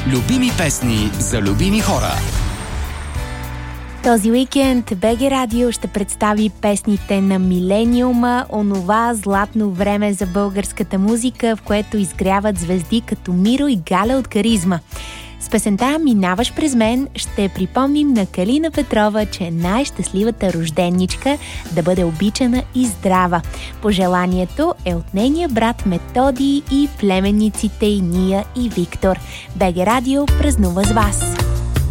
Любими песни за любими хора. Този уикенд БГ Радио ще представи песните на милениума, онова златно време за българската музика, в което изгряват звезди като Миро и Галя от Каризма. С песента "Минаваш през мен" ще припомним на Калина Петрова, че е най-щастливата рожденничка, да бъде обичана и здрава. Пожеланието е от нейния брат Методий и племенниците и Ния и Виктор. БГ Радио празнува с вас!